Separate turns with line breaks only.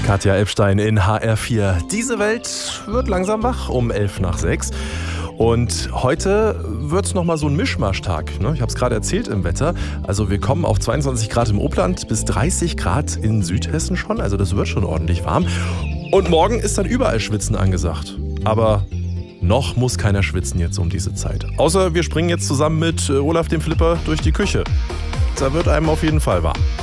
Katja Epstein in HR4. Diese Welt wird langsam wach um 5:11. Und heute wird es nochmal so ein Mischmaschtag. Ich habe es gerade erzählt im Wetter. Also wir kommen auf 22 Grad im Oberland bis 30 Grad in Südhessen schon. Also das wird schon ordentlich warm. Und morgen ist dann überall Schwitzen angesagt. Aber noch muss keiner schwitzen jetzt um diese Zeit. Außer wir springen jetzt zusammen mit Olaf dem Flipper durch die Küche. Da wird einem auf jeden Fall warm.